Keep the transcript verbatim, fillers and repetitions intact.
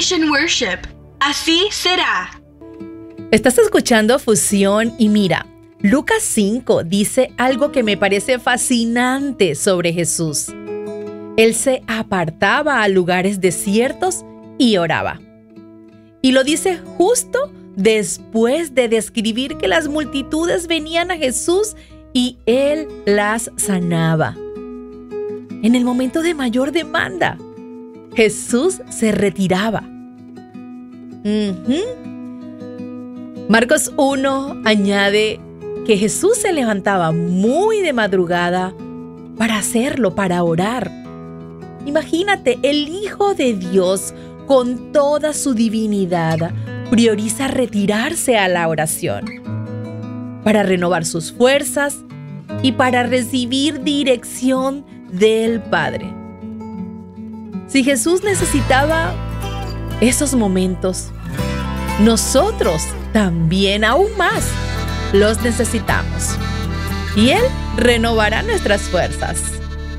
Nation Worship. Así será. Estás escuchando Fusión y mira, Lucas cinco dice algo que me parece fascinante sobre Jesús. Él se apartaba a lugares desiertos y oraba. Y lo dice justo después de describir que las multitudes venían a Jesús y Él las sanaba. En el momento de mayor demanda, Jesús se retiraba. Uh-huh. Marcos uno añade que Jesús se levantaba muy de madrugada para hacerlo, para orar. Imagínate, el Hijo de Dios, con toda su divinidad, prioriza retirarse a la oración para renovar sus fuerzas y para recibir dirección del Padre. Si Jesús necesitaba esos momentos, nosotros también aún más los necesitamos. Y Él renovará nuestras fuerzas.